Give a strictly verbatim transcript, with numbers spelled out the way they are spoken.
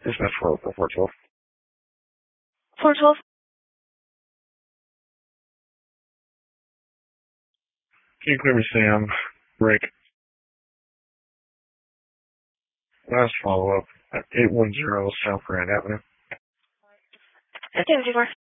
Dispatch for four twelve. four twelve. Can you clear me, Sam? Rick. Last follow-up at eight one zero South Grand Avenue. fifteen fifty-four.